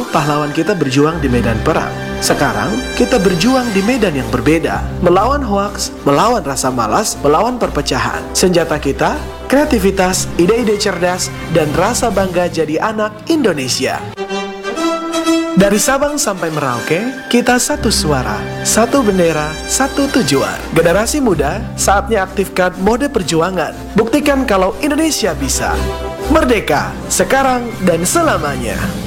pahlawan kita berjuang di medan perang. Sekarang, kita berjuang di medan yang berbeda. Melawan hoaks, melawan rasa malas, melawan perpecahan. Senjata kita, kreativitas, ide-ide cerdas, dan rasa bangga jadi anak Indonesia. Dari Sabang sampai Merauke, kita satu suara, satu bendera, satu tujuan. Generasi muda, saatnya aktifkan mode perjuangan. Buktikan kalau Indonesia bisa. Merdeka, sekarang dan selamanya.